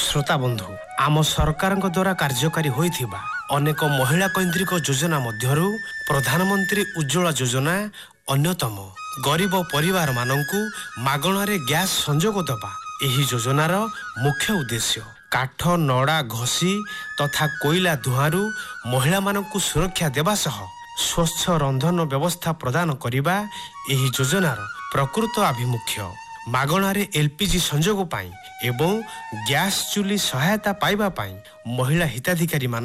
श्रोता बंधु आम सरकार द्वारा कार्यकारी होइथिबा अनेक महिला कैंद्रिक योजना मध्यरु प्रधानमंत्री उज्ज्वला योजना अन्यतम। गरीब परिवार मानंकु मागणारे गैस संजोग दबा एही योजनार मुख्य उद्देश्य। काठ नड़ा घसी तथा कोयला धुआंरु महिला मानंकु सुरक्षा देबा सह स्वच्छ रंधन व्यवस्था प्रदान करिबा एही योजनार प्रकृत आभिमुख्य। मागणारे एलपीजी संजोग पाई एवं गैस चुली सहायता पाइबा पाई महिला हिताधिकारी